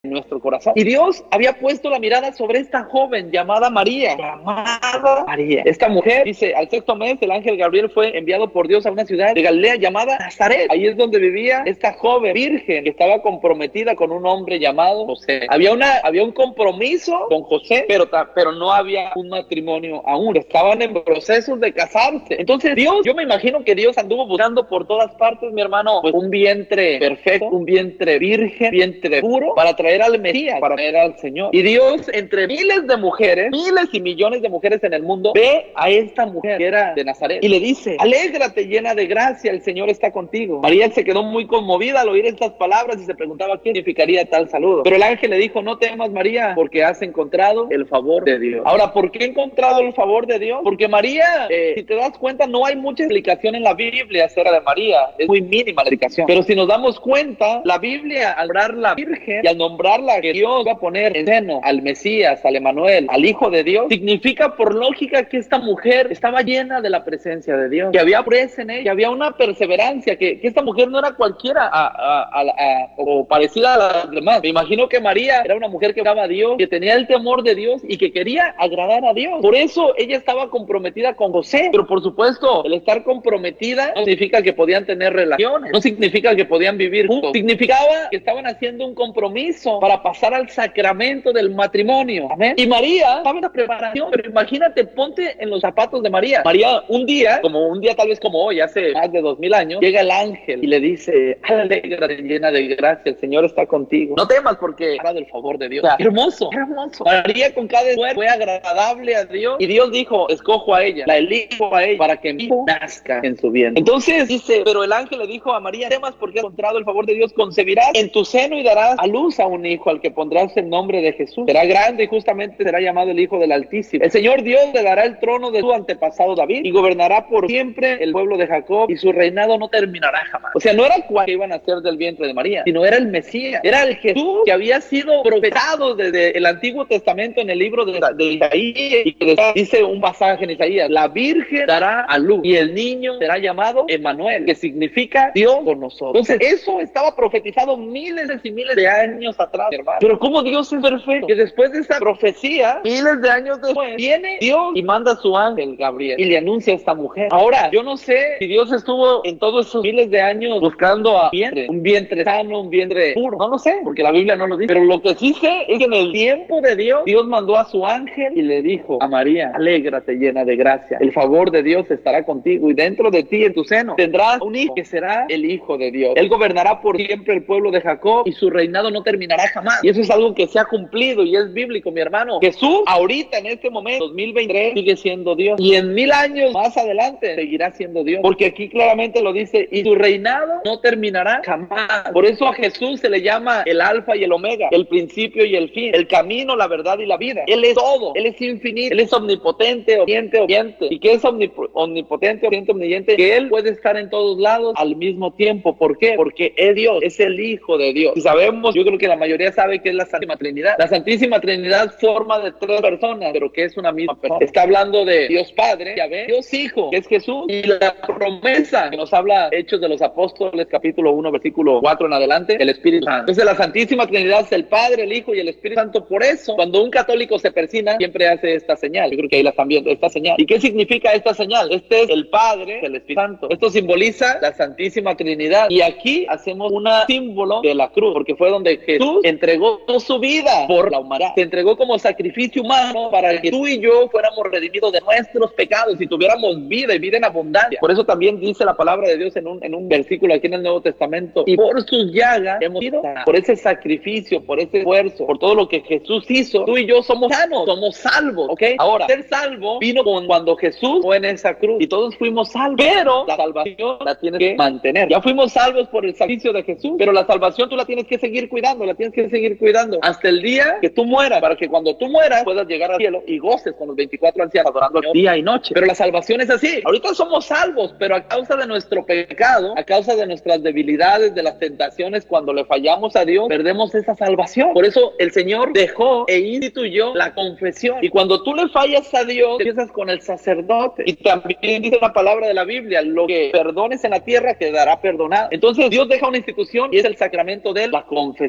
nuestro corazón. Y Dios había puesto la mirada sobre esta joven llamada María. Esta mujer, dice, al 6º mes, el ángel Gabriel fue enviado por Dios a una ciudad de Galilea llamada Nazaret. Ahí es donde vivía esta joven virgen que estaba comprometida con un hombre llamado José. Había un compromiso con José, pero no había un matrimonio aún. Estaban en procesos de casarse. Entonces Dios, yo me imagino que Dios anduvo buscando por todas partes, mi hermano, pues un vientre perfecto, un vientre virgen, vientre puro, para traer al Mesías, para traer al Señor. Y Dios, entre miles de mujeres, miles y millones de mujeres en el mundo, ve a esta mujer que era de Nazaret y le dice: alégrate, llena de gracia, el Señor está contigo. María se quedó muy conmovida al oír estas palabras y se preguntaba qué significaría tal saludo. Pero el ángel le dijo: no temas, María, porque has encontrado el favor de Dios. Ahora, ¿por qué he encontrado el favor de Dios? Porque María, si te das cuenta, no hay mucha explicación en la Biblia acerca de María. Es muy mínima la explicación. Pero si nos damos cuenta, la Biblia, al nombrarla virgen y al nombrarla que Dios va a poner en seno al Mesías, al Emanuel, al Hijo de Dios, significa por lógica que esta mujer estaba llena de la presencia de Dios, que había pureza en ella, que había una perseverancia, que esta mujer no era cualquiera o parecida a las demás. Me imagino que María era una mujer que amaba a Dios, que tenía el temor de Dios y que quería agradar a Dios. Por eso ella estaba comprometida con José. Pero por supuesto, el estar comprometida no significa que podían tener relaciones, no significa que podían vivir juntos, significaba que estaban haciendo un compromiso para pasar al sacramento del matrimonio. Amén. Y María estaba en la preparación, pero imagínate, ponte en los zapatos de María. María, un día tal vez como hoy, hace más de 2000 años, llega el ángel y le dice: alégrate, llena de gracia, el Señor está contigo. No temas, porque hará del favor de Dios. O sea, hermoso. María con cada esfuerzo fue agradable a Dios, y Dios dijo: escojo a ella, la elijo a ella para que mi hijo nazca en su vientre. Entonces dice, pero el ángel le dijo a María: no temas, porque has encontrado el favor de Dios, concebirás en tu seno y darás a luz a un hijo, al que pondrás el nombre de Jesús. Será grande y justamente será llamado el Hijo del Altísimo. El Señor Dios le dará el trono de su antepasado David y gobernará por siempre el pueblo de Jacob, y su reinado no terminará jamás. O sea, no era cual que iban a ser del vientre de María, sino era el Mesías, era el Jesús que había sido profetado desde el Antiguo Testamento en el libro de Isaías, y que dice un pasaje en Isaías: la Virgen dará a luz y el niño será llamado Emanuel, que significa Dios con nosotros. Entonces, eso estaba profetizado miles y miles de años atrás, hermano. Pero como Dios es perfecto, que después de esa profecía, miles de años después, viene Dios y manda a su ángel Gabriel y le anuncia a esta mujer. Ahora, yo no sé si Dios estuvo en todos esos miles de años buscando un vientre sano, un vientre puro. No lo sé, porque la Biblia no lo dice. Pero lo que sí sé es que en el tiempo de Dios, Dios mandó a su ángel y le dijo a María: alégrate, llena de gracia, el favor de Dios estará contigo, y dentro de ti, en tu seno, tendrás un hijo que será el Hijo de Dios. Él gobernará por siempre el pueblo de Jacob, y su reinado no terminará jamás. Y eso es algo que se ha cumplido y es bíblico, mi hermano. Jesús, ahorita, en este momento, 2023, sigue siendo Dios, y en 1000 años más adelante seguirá siendo Dios, porque aquí claramente lo dice: y su reinado no terminará jamás. Por eso a Jesús se le llama el alfa y el omega, el principio y el fin, el camino, la verdad y la vida. Él es todo, Él es infinito, Él es omnipotente, omnisciente. ¿Y qué es omnipotente, omnisciente, omnisciente? Que Él puede estar en todos lados al mismo tiempo. ¿Por qué? Porque es Dios, es el Hijo de Dios. Y sabemos, yo creo que la mayoría sabe que es la Santísima Trinidad. La Santísima Trinidad forma de 3 personas, pero que es una misma persona. Está hablando de Dios Padre, Yahvé, Dios Hijo, que es Jesús, y la promesa que nos habla Hechos de los Apóstoles, capítulo 1, versículo 4 en adelante, el Espíritu Santo. Entonces la Santísima Trinidad es el Padre, el Hijo y el Espíritu Santo. Por eso, cuando un católico se persina, siempre hace esta señal. Yo creo que ahí la están viendo, esta señal. ¿Y qué significa esta señal? Este es el Padre, el Espíritu Santo. Esto simboliza la Santísima Trinidad. Y aquí hacemos un símbolo de la cruz, porque fue donde Jesús entregó su vida por la humanidad. Se entregó como sacrificio humano para que tú y yo fuéramos redimidos de nuestros pecados y tuviéramos vida, y vida en abundancia. Por eso también dice la palabra de Dios en un versículo aquí en el Nuevo Testamento: y por sus llagas hemos sido sanados. Por ese sacrificio, por ese esfuerzo, por todo lo que Jesús hizo, tú y yo somos sanos, somos salvos, ¿ok? Ahora, ser salvo vino cuando Jesús fue en esa cruz, y todos fuimos salvos, pero la salvación la tienes que mantener. Ya fuimos salvos por el sacrificio de Jesús, pero la salvación tú la tienes que seguir cuidando, hasta el día que tú mueras, para que cuando tú mueras puedas llegar al cielo y goces con los 24 ancianos adorando a Dios día y noche. Pero la salvación es así. Ahorita somos salvos, pero a causa de nuestro pecado, a causa de nuestras debilidades, de las tentaciones, cuando le fallamos a Dios, perdemos esa salvación. Por eso el Señor dejó e instituyó la confesión. Y cuando tú le fallas a Dios, empiezas con el sacerdote. Y también dice la palabra de la Biblia: lo que perdones en la tierra quedará perdonado. Entonces Dios deja una institución, y es el sacramento de la confesión. Entonces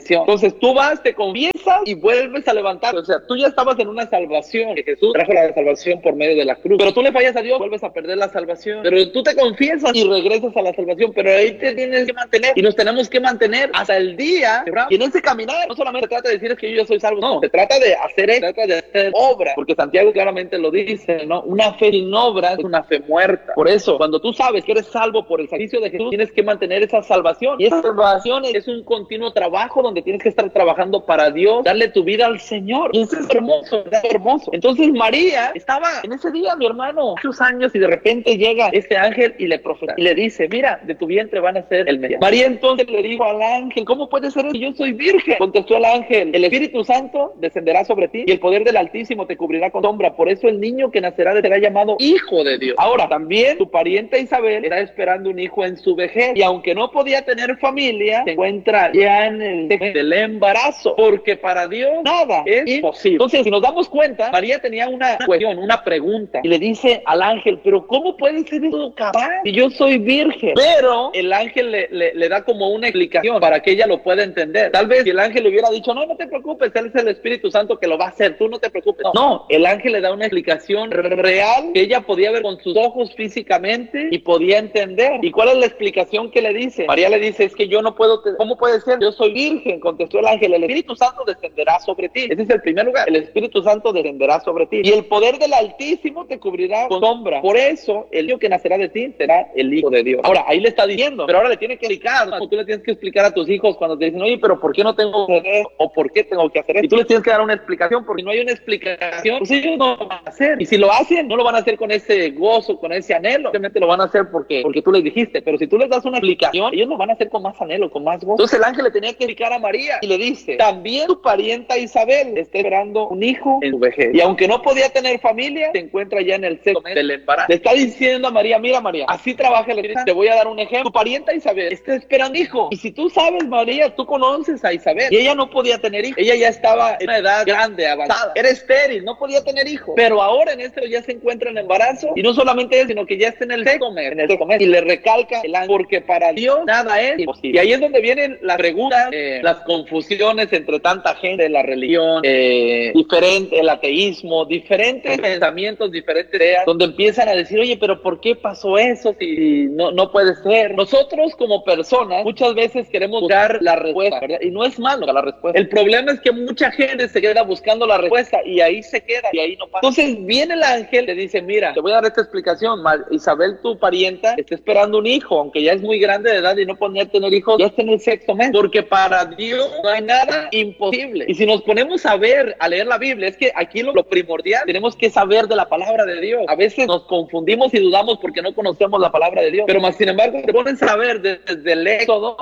Entonces tú vas, te confiesas y vuelves a levantar. O sea, tú ya estabas en una salvación, que Jesús trajo la salvación por medio de la cruz. Pero tú le fallas a Dios, vuelves a perder la salvación. Pero tú te confiesas y regresas a la salvación, pero ahí te tienes que mantener y nos tenemos que mantener hasta el día. Y en ese caminar no solamente se trata de decir que yo ya soy salvo, no, se trata de hacer esto, se trata de hacer obra, porque Santiago claramente lo dice, ¿no? Una fe sin obra es una fe muerta. Por eso, cuando tú sabes que eres salvo por el sacrificio de Jesús, tienes que mantener esa salvación, y esa salvación es un continuo trabajo donde tienes que estar trabajando para Dios, darle tu vida al Señor, y eso es hermoso, es hermoso. Entonces María estaba en ese día, mi hermano, muchos años, y de repente llega este ángel y le profetiza, y le dice, mira, de tu vientre van a ser el Mesías. María entonces le dijo al ángel, ¿cómo puede ser eso? Yo soy virgen. Contestó el ángel, el Espíritu Santo descenderá sobre ti, y el poder del Altísimo te cubrirá con sombra, por eso el niño que nacerá será llamado Hijo de Dios. Ahora, también tu pariente Isabel está esperando un hijo en su vejez, y aunque no podía tener familia, se encuentra ya en el del embarazo, porque para Dios nada es imposible. Entonces, si nos damos cuenta, María tenía una cuestión, una pregunta, y le dice al ángel, pero ¿cómo puede ser eso capaz si yo soy virgen? Pero el ángel le da como una explicación para que ella lo pueda entender. Tal vez si el ángel le hubiera dicho, no te preocupes, él es el Espíritu Santo que lo va a hacer, tú no te preocupes. No, el ángel le da una explicación real que ella podía ver con sus ojos físicamente y podía entender. ¿Y cuál es la explicación que le dice? María le dice, es que yo no puedo, ¿cómo puede ser? Yo soy virgen. Contestó el ángel, el Espíritu Santo descenderá sobre ti. Ese es el primer lugar, el Espíritu Santo descenderá sobre ti, y el poder del Altísimo te cubrirá con sombra. Por eso, el niño que nacerá de ti será el Hijo de Dios. Ahora, ahí le está diciendo, pero ahora le tiene que explicar, ¿no? Tú le tienes que explicar a tus hijos cuando te dicen, oye, pero ¿por qué no tengo que hacer eso? ¿O por qué tengo que hacer eso? Y tú les tienes que dar una explicación, porque si no hay una explicación, pues ellos no lo van a hacer. Y si lo hacen, no lo van a hacer con ese gozo, con ese anhelo. Simplemente lo van a hacer porque tú les dijiste. Pero si tú les das una explicación, ellos lo van a hacer con más anhelo, con más gozo. Entonces el ángel le tenía que explicar a María y le dice, también tu parienta Isabel está esperando un hijo en su vejez. Y aunque no podía tener familia, se encuentra ya en el sexto mes del embarazo. Le está diciendo a María, mira María, así trabaja el Espíritu. Te voy a dar un ejemplo. Tu parienta Isabel está esperando hijo. Y si tú sabes, María, tú conoces a Isabel. Y ella no podía tener hijos. Ella ya estaba en una edad grande, avanzada. Era estéril, no podía tener hijos. Pero ahora en esto ya se encuentra en embarazo. Y no solamente eso, sino que ya está en el sexto mes. Y le recalca el ángel, porque para Dios nada es imposible. Y ahí es donde vienen las preguntas, las confusiones entre tanta gente, la religión, diferente, el ateísmo, diferentes pensamientos, diferentes ideas, donde empiezan a decir, oye, pero ¿por qué pasó eso si no puede ser? Nosotros como personas muchas veces queremos buscar la respuesta, ¿verdad? Y no es malo la respuesta. El problema es que mucha gente se queda buscando la respuesta y ahí se queda y ahí no pasa. Entonces viene el ángel, le dice, mira, te voy a dar esta explicación. Isabel, tu parienta, está esperando un hijo, aunque ya es muy grande de edad y no podía tener hijos, ya está en el sexto mes, porque para Dios no hay nada imposible. Y si nos ponemos a leer la Biblia, es que aquí lo primordial, tenemos que saber de la palabra de Dios. A veces nos confundimos y dudamos porque no conocemos la palabra de Dios, pero más sin embargo, te pones a ver desde el Éxodo,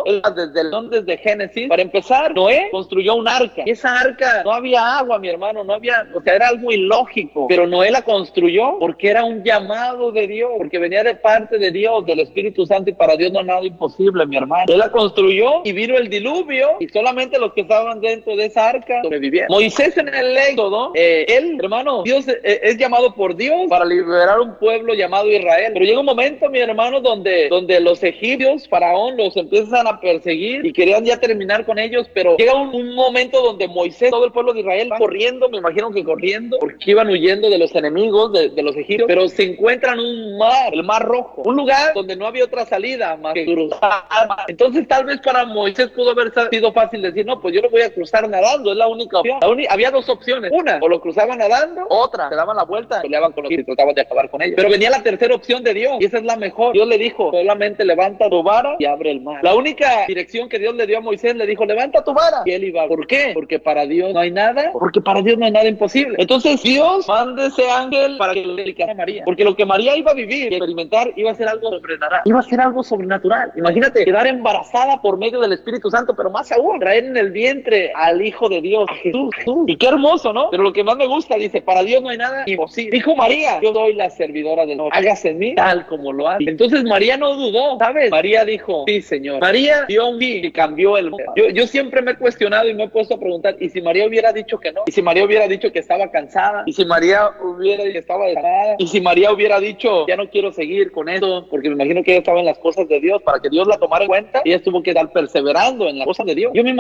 desde Génesis. Para empezar, Noé construyó un arca, y esa arca no había agua, mi hermano, no había, o sea, era algo ilógico, pero Noé la construyó porque era un llamado de Dios, porque venía de parte de Dios, del Espíritu Santo, y para Dios no hay nada imposible, mi hermano. Él la construyó y vino el diluvio, y solamente los que estaban dentro de esa arca sobrevivieron. Moisés en el Éxodo, él, hermano, Dios es llamado por Dios para liberar un pueblo llamado Israel, pero llega un momento, mi hermano, donde los egipcios, Faraón, los empiezan a perseguir y querían ya terminar con ellos, pero llega un momento donde Moisés, todo el pueblo de Israel va corriendo, me imagino que corriendo, porque iban huyendo de los enemigos de los egipcios, pero se encuentran un mar, el Mar Rojo, un lugar donde no había otra salida más que cruzar. Entonces tal vez para Moisés pudo haber sido fácil decir, no, pues yo lo voy a cruzar nadando, es la única opción. Había dos opciones, una, o lo cruzaban nadando, otra, se daban la vuelta, peleaban con los que trataban de acabar con ellos. Pero venía la tercera opción de Dios, y esa es la mejor. Dios le dijo, solamente levanta tu vara y abre el mar. La única dirección que Dios le dio a Moisés, le dijo, levanta tu vara, y él iba. ¿Por qué? Porque para Dios no hay nada, porque para Dios no hay nada imposible. Entonces Dios manda ese ángel para que lo explicara a María, porque lo que María iba a vivir y experimentar iba a ser algo sobrenatural, iba a ser algo sobrenatural. Imagínate quedar embarazada por medio del Espíritu Santo, pero más aún, traer en el vientre al Hijo de Dios, a Jesús. Y qué hermoso, ¿no? Pero lo que más me gusta, dice, para Dios no hay nada imposible. Dijo María, yo soy la servidora del Señor, hágase en mí tal como lo hace. Entonces María no dudó, ¿sabes? María dijo, sí, Señor. María dio un sí y cambió el mundo. Yo siempre me he cuestionado y me he puesto a preguntar, ¿y si María hubiera dicho que no? ¿Y si María hubiera dicho que estaba cansada? ¿Y si María hubiera dicho que estaba desanimada? ¿Y si María hubiera dicho, ya no quiero seguir con eso? Porque me imagino que ella estaba en las cosas de Dios, para que Dios la tomara en cuenta, y ella tuvo que estar perseverando en las cosas de Dios. Yo me imagino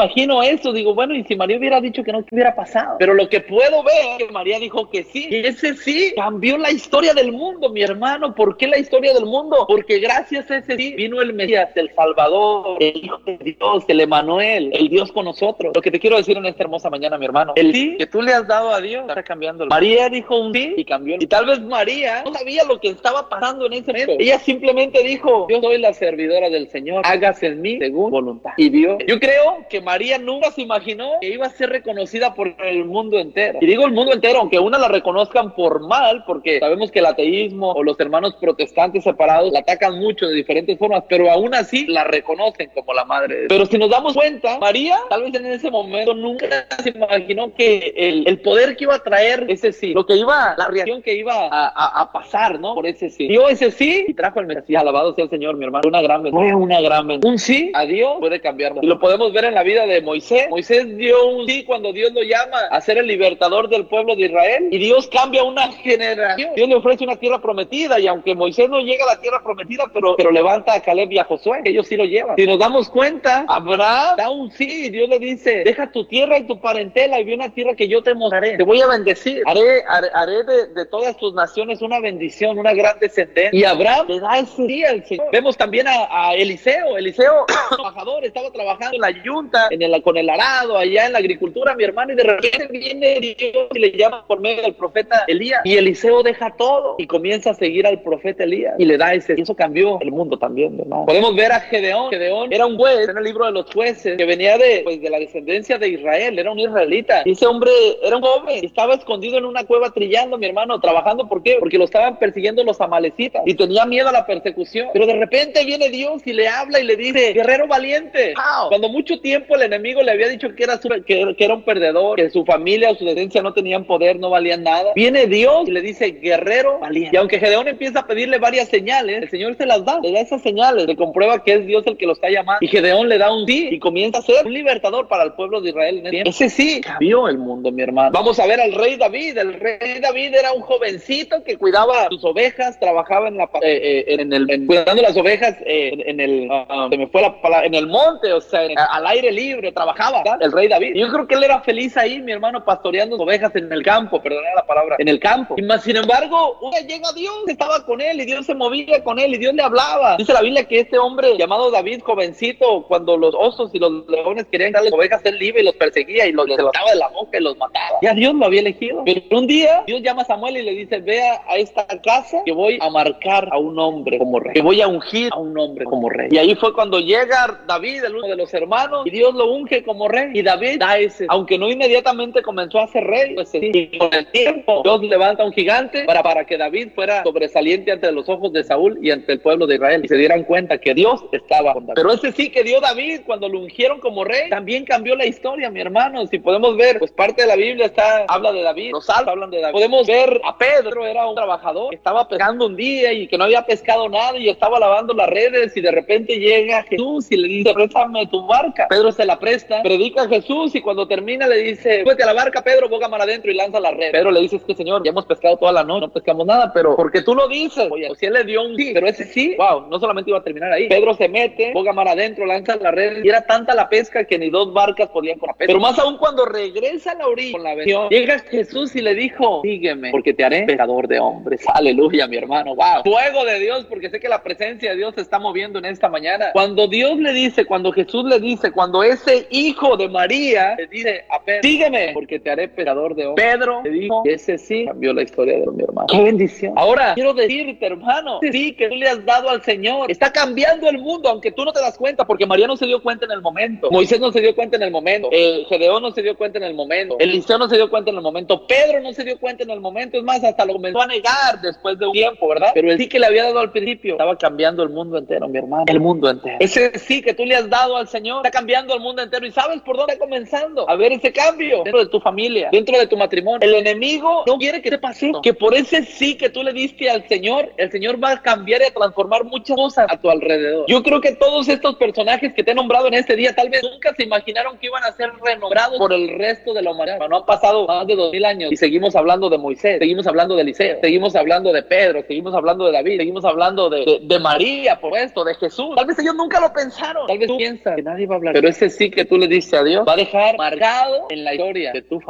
imagino eso, digo, bueno, y si María hubiera dicho que no, ¿qué hubiera pasado? Pero lo que puedo ver es que María dijo que sí, y ese sí cambió la historia del mundo, mi hermano. ¿Por qué la historia del mundo? Porque gracias a ese sí vino el Mesías, el Salvador, el Hijo de Dios, el Emanuel, el Dios con nosotros. Lo que te quiero decir en esta hermosa mañana, mi hermano, el sí que tú le has dado a Dios está cambiando. María dijo un sí y cambió. Y tal vez María no sabía lo que estaba pasando en ese momento. Ella simplemente dijo, yo soy la servidora del Señor, hágase en mí según voluntad. Y Dios, yo creo que María nunca se imaginó que iba a ser reconocida por el mundo entero. Y digo el mundo entero, aunque una la reconozcan por mal, porque sabemos que el ateísmo o los hermanos protestantes separados la atacan mucho de diferentes formas, pero aún así la reconocen como la madre de Dios. Pero si nos damos cuenta, María tal vez en ese momento nunca se imaginó que el poder que iba a traer ese sí, lo que iba, la reacción que iba a pasar, ¿no? Por ese sí. Dio ese sí y trajo el Mesías. Alabado sea el Señor, mi hermano. Una gran bendición. Fue una gran bendición. Un sí a Dios puede cambiarlo. Y lo podemos ver en la vida de Moisés. Moisés dio un sí cuando Dios lo llama a ser el libertador del pueblo de Israel. Y Dios cambia una generación. Dios le ofrece una tierra prometida. Y aunque Moisés no llega a la tierra prometida, pero levanta a Caleb y a Josué, que ellos sí lo llevan. Si nos damos cuenta, Abraham da un sí. Y Dios le dice, deja tu tierra y tu parentela y ve una tierra que yo te mostraré. Te voy a bendecir. Haré de todas tus naciones una bendición, una gran descendencia. Y Abraham le da ese sí al Señor. Vemos también a Eliseo. Eliseo, trabajador, estaba trabajando en la yunta, con el arado, allá en la agricultura, mi hermano, y de repente viene Dios y le llama por medio del profeta Elías. Y Eliseo deja todo y comienza a seguir al profeta Elías y le da ese. Y eso cambió el mundo también, ¿no? Podemos ver a Gedeón. Gedeón era un juez en el libro de los jueces que venía de la descendencia de Israel, era un israelita. Y ese hombre era un joven, estaba escondido en una cueva trillando, mi hermano, trabajando. ¿Por qué? Porque lo estaban persiguiendo los amalecitas y tenía miedo a la persecución. Pero de repente viene Dios y le habla y le dice, guerrero valiente. ¡Wow! Cuando mucho tiempo el enemigo le había dicho que era un perdedor, que su familia o su descendencia no tenían poder, no valían nada. Viene Dios y le dice, guerrero valiente. Y aunque Gedeón empieza a pedirle varias señales, el Señor se las da, le da esas señales, le comprueba que es Dios el que lo está llamando. Y Gedeón le da un sí y comienza a ser un libertador para el pueblo de Israel en ese tiempo. Ese sí cambió el mundo, mi hermano. Vamos a ver al rey David. El rey David era un jovencito que cuidaba sus ovejas, trabajaba cuidando las ovejas se me fue la palabra, en el monte, o sea, al aire libre, trabajaba, ¿verdad? El rey David. Y yo creo que él era feliz ahí, mi hermano, pastoreando sus ovejas en el campo, perdona la palabra, en el campo. Y más sin embargo, un día llega Dios, estaba con él y Dios se movía con él y Dios le hablaba. Dice la Biblia que este hombre llamado David, jovencito, cuando los osos y los leones querían darle ovejas, él iba y los perseguía y los levantaba de la boca y los mataba. Ya Dios lo había elegido. Pero un día Dios llama a Samuel y le dice, ve a esta casa que voy a marcar a un hombre como rey, que voy a ungir a un hombre como rey. Y ahí fue cuando llega David, el uno de los hermanos, y Dios lo unge como rey. Y David da ese, aunque no inmediatamente comenzó a ser rey, pues sí. Y con el tiempo Dios levanta un gigante para que David fuera sobresaliente ante los ojos de Saúl y ante el pueblo de Israel, y se dieran cuenta que Dios estaba con David. Pero ese sí que dio David cuando lo ungieron como rey, también cambió la historia, mi hermano. Si podemos ver, pues parte de la Biblia habla de David, los salmos hablan de David. Podemos ver a Pedro, era un trabajador que estaba pescando un día y que no había pescado nada y estaba lavando las redes, y de repente llega Jesús y le dice, préstame tu barca. Pedro se la presta, predica a Jesús, y cuando termina le dice, súbete a la barca, Pedro, boga mar adentro y lanza la red. Pedro le dice, es que Señor, ya hemos pescado toda la noche, no pescamos nada, pero porque tú lo dices. Oye, pues si él le dio un sí, pero ese sí, wow, no solamente iba a terminar ahí. Pedro se mete, boga mar adentro, lanza la red, y era tanta la pesca que ni dos barcas podían con la pesca. Pero más aún cuando regresa a la orilla con la bendición, llega Jesús y le dijo, sígueme, porque te haré pescador de hombres. Aleluya, mi hermano, wow. Fuego de Dios, porque sé que la presencia de Dios se está moviendo en esta mañana. Cuando Dios le dice, cuando Jesús le dice, cuando ese hijo de María le dice a Pedro, sígueme, porque te haré pescador de hombres. Pedro le dijo, ese sí cambió la historia de mi hermano. ¡Qué bendición! Ahora, quiero decirte, hermano, ese sí que tú le has dado al Señor está cambiando el mundo, aunque tú no te das cuenta, porque María no se dio cuenta en el momento, Moisés no se dio cuenta en el momento, Gedeón no se dio cuenta en el momento, Eliseo no se dio cuenta en el momento, Pedro no se dio cuenta en el momento, es más, hasta lo comenzó a negar después de un tiempo, ¿verdad? Pero el sí que le había dado al principio estaba cambiando el mundo entero, mi hermano, el mundo entero. Ese sí que tú le has dado al Señor está cambiando el mundo entero. ¿Y sabes por dónde está comenzando a ver ese cambio? Dentro de tu familia, dentro de tu matrimonio. El enemigo no quiere que sepas esto, que por ese sí que tú le diste al Señor, el Señor va a cambiar y a transformar muchas cosas a tu alrededor. Yo creo que todos estos personajes que te he nombrado en este día tal vez nunca se imaginaron que iban a ser renombrados por el resto de la humanidad. No han pasado más de 2000 años y seguimos hablando de Moisés, seguimos hablando de Eliseo, seguimos hablando de Pedro, seguimos hablando de David, seguimos hablando de María, por esto, de Jesús. Tal vez ellos nunca lo pensaron. Tal vez tú piensas que nadie va a hablar, pero ese sí que tú le diste a Dios va a dejar marcado en la historia de tu familia.